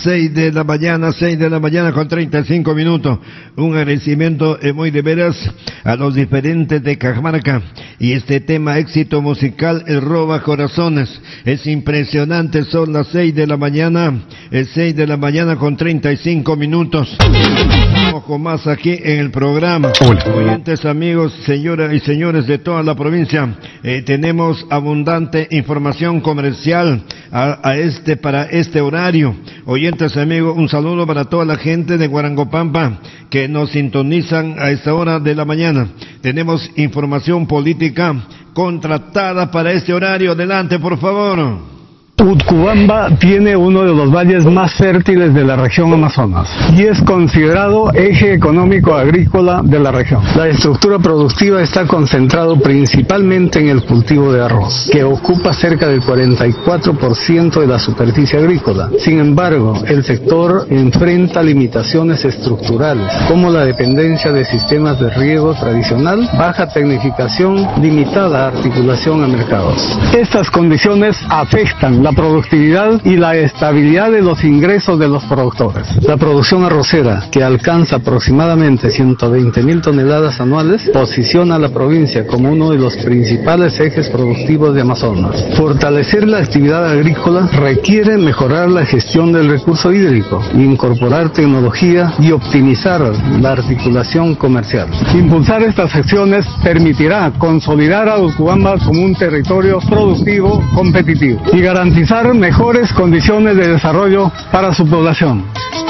6 de la mañana con 35 minutos. Un agradecimiento muy de veras a los diferentes de Cajamarca. Y este tema éxito musical, el roba corazones. Es impresionante, son las 6 de la mañana con 35 minutos. Vamos con más aquí en el programa. Oyentes, amigos, señoras y señores de toda la provincia, tenemos abundante información comercial para este horario. Oyentes, amigos, un saludo para toda la gente de Guarangopampa que nos sintonizan a esta hora de la mañana. Tenemos información política contratada para este horario. Adelante, por favor. Utcubamba tiene uno de los valles más fértiles de la región Amazonas y es considerado eje económico agrícola de la región. La estructura productiva está concentrado principalmente en el cultivo de arroz, que ocupa cerca del 44% de la superficie agrícola. Sin embargo, el sector enfrenta limitaciones estructurales, como la dependencia de sistemas de riego tradicional, baja tecnificación, limitada articulación a mercados. Estas condiciones afectan la productividad y la estabilidad de los ingresos de los productores. La producción arrocera, que alcanza aproximadamente 120.000 toneladas anuales, posiciona a la provincia como uno de los principales ejes productivos de Amazonas. Fortalecer la actividad agrícola requiere mejorar la gestión del recurso hídrico, incorporar tecnología y optimizar la articulación comercial. Impulsar estas acciones permitirá consolidar a Utcubamba como un territorio productivo, competitivo y garantizar mejores condiciones de desarrollo para su población.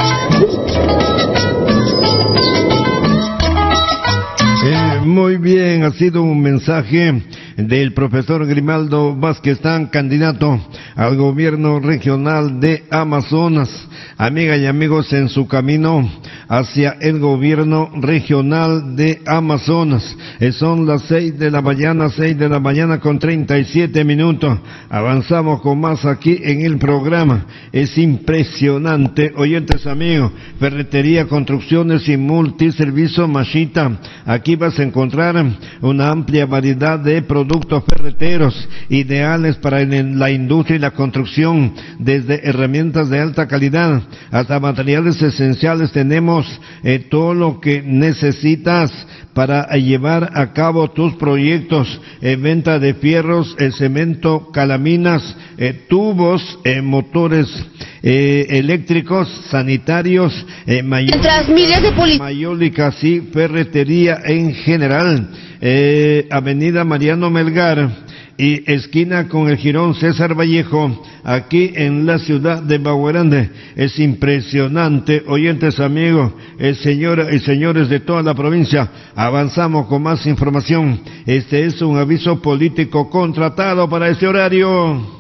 Muy bien, ha sido un mensaje del profesor Grimaldo Vázquez, candidato al gobierno regional de Amazonas. Amigas y amigos, en su camino hacia el gobierno regional de Amazonas. Son las 6 de la mañana con 37 minutos. Avanzamos con más aquí en el programa. Es impresionante, oyentes amigos. Ferretería, construcciones y multiservicio Mashita. Aquí vas a encontrar una amplia variedad de productos ferreteros ideales para la industria y la construcción, desde herramientas de alta calidad hasta materiales esenciales. Tenemos todo lo que necesitas para llevar a cabo tus proyectos, venta de fierros, cemento, calaminas, tubos, motores eléctricos, sanitarios, mayólicas y ferretería en general. Avenida Mariano Melgar y esquina con el jirón César Vallejo, aquí en la ciudad de Baguarande. Es impresionante, oyentes amigos, señoras y señores de toda la provincia. Avanzamos con más información. Este es un aviso político contratado para este horario.